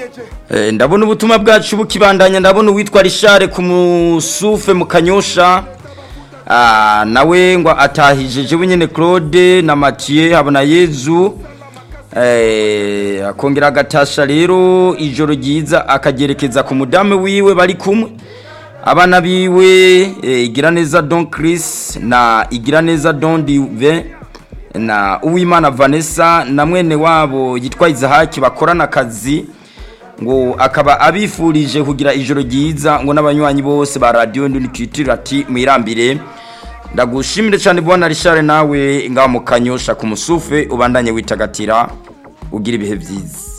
ndabona ubutumwa bwacu bukibandanya ndabona uwitwa Richard ku musufe mu Kanyosha nawe ngo atahije nyine Claude na Mathieu habona Yezu akongera agatasha rero ijoro ryiza akagerekeza ku mudamu wiwe bari kumwe abana biwe Igiraneza Don Chris na Igiraneza Don Dive na Uwimana Vanessa na mwene wabo yitwa Izahaki bakorana akazi ngo akaba abifurije kugira ijoro ryiza ngo n'abanywanyi bose ba radio Ndunikitirira ati mwirambire ndagushimire cyane bwana Richard nawe ngaho mu Kanyosha ku musufe ubandanye witagatira ugira ibihe byiza.